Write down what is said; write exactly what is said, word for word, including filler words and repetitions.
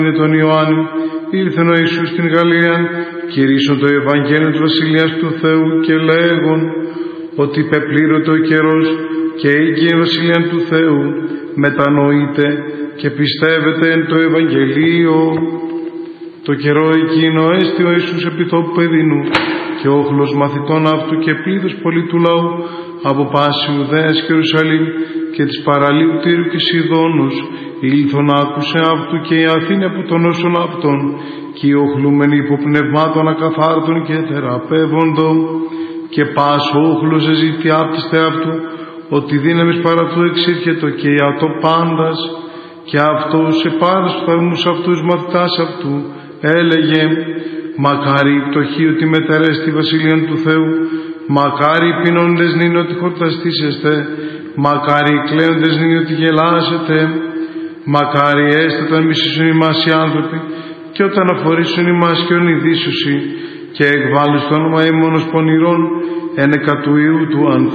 είναι τον Ιωάννη, ήλθεν ο Ιησούς στην Γαλλία, κηρύσσον το Ευαγγέλιο της Βασιλείας του Θεού και λέγον ότι πεπλήρωται ο καιρός και ήγγει η Βασιλεία του Θεού, μετανοείτε και πιστεύετε εν το Ευαγγελίο. Το καιρό εκείνο έστη ο Ιησούς επί τόπου παιδινού και όχλος μαθητών αυτού και πλήθος πολύ του λαού από πάση Ιουδαίας και Ιερουσαλήμ και της παραλίου Τύρου και Σιδώνος ήλθον άκουσε αυτού και η Αθήνα που τον όσων αυτών και οι οχλούμενοι υποπνευμάτων ακαθάρτων και θεραπεύοντο και πας όχλος εζητεί άπτιστε αυτού ότι δύναμης παρά αυτού εξήρχετο και η ατό πάντας και αυτός σε πάντας του θαυμούς αυτούς μαθητάς αυτού έλεγε μακάρι η πτωχοί ότι μετερέστη τη Βασιλεία του Θεού, μακάρι οι πεινώντες νυν ότι χορταστήσεστε, μακάρι οι κλαίοντες νυν ότι γελάσετε, μακάρι έστε όταν μισήσουν ημάς οι άνθρωποι και όταν αφορήσουν ημάς και ονειδήσουσι και εκβάλλουν στο όνομα ημών ως πονηρών ένεκα του Υιού του ανθρώπου.